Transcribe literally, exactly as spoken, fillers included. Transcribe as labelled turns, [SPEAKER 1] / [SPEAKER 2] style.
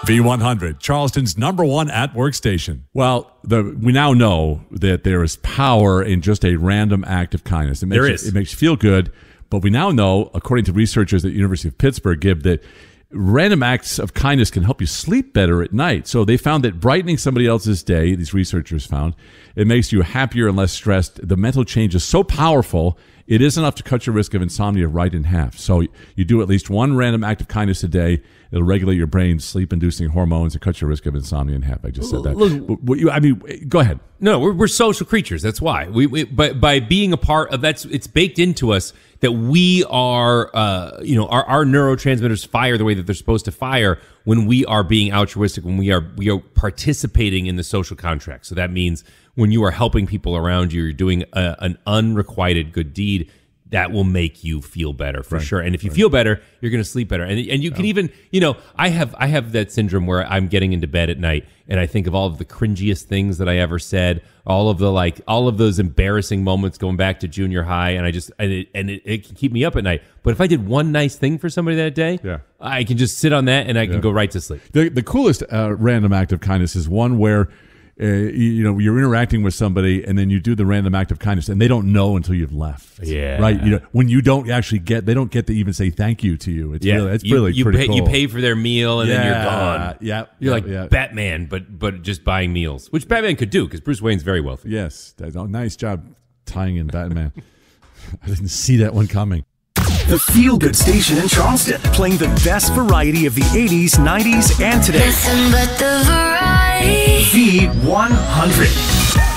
[SPEAKER 1] V one hundred, Charleston's number one at-work station. Well, the, we now know that there is power in just a random act of kindness. It makes
[SPEAKER 2] There
[SPEAKER 1] you,
[SPEAKER 2] is.
[SPEAKER 1] It makes you feel good, but we now know, according to researchers at the University of Pittsburgh, give that random acts of kindness can help you sleep better at night. So they found that brightening somebody else's day, these researchers found, it makes you happier and less stressed. The mental change is so powerful, it is enough to cut your risk of insomnia right in half. So you do at least one random act of kindness a day. It'll regulate your brain's sleep-inducing hormones and cut your risk of insomnia in half. I just said that.
[SPEAKER 2] Look,
[SPEAKER 1] What you- I mean, go ahead.
[SPEAKER 2] No, we're, we're social creatures. That's why we, we by, by being a part of that's it's baked into us that we are, uh, you know, our, our neurotransmitters fire the way that they're supposed to fire when we are being altruistic, when we are we are participating in the social contract. So that means when you are helping people around you, you're doing a, an unrequited good deed. That will make you feel better for
[SPEAKER 1] Right.
[SPEAKER 2] sure. And if you
[SPEAKER 1] Right.
[SPEAKER 2] feel better, you're going to sleep better. And and you can even, you know, I have I have that syndrome where I'm getting into bed at night and I think of all of the cringiest things that I ever said, all of the like, all of those embarrassing moments going back to junior high, and I just and it and it, it can keep me up at night. But if I did one nice thing for somebody that day,
[SPEAKER 1] Yeah.
[SPEAKER 2] I can just sit on that and I can
[SPEAKER 1] Yeah.
[SPEAKER 2] go right to sleep.
[SPEAKER 1] The the coolest uh, random act of kindness is one where uh, you, you know you're interacting with somebody and then you do the random act of kindness and they don't know until you've left.
[SPEAKER 2] Yeah.
[SPEAKER 1] right. You know when you don't actually get, they don't get to even say thank you to you. It's
[SPEAKER 2] Yeah,
[SPEAKER 1] really, it's
[SPEAKER 2] you,
[SPEAKER 1] really
[SPEAKER 2] you
[SPEAKER 1] pretty
[SPEAKER 2] pay,
[SPEAKER 1] cool.
[SPEAKER 2] You pay for their meal and then you're gone.
[SPEAKER 1] Yeah,
[SPEAKER 2] You're
[SPEAKER 1] yeah,
[SPEAKER 2] like
[SPEAKER 1] yeah.
[SPEAKER 2] Batman, but but just buying meals, which Batman could do because Bruce Wayne's very wealthy.
[SPEAKER 1] Yes, that's, oh, nice job tying in Batman. I didn't see that one coming.
[SPEAKER 3] The Feel Good Station in Charleston, playing the best variety of the eighties, nineties, and today.
[SPEAKER 4] Nothing but the variety.
[SPEAKER 3] V one hundred.